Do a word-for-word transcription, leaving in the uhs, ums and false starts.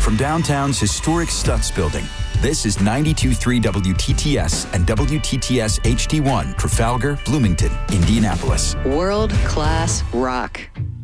from downtown's historic Stutz Building, this is ninety-two point three W T T S and W T T S H D one, Trafalgar, Bloomington, Indianapolis. World-class rock.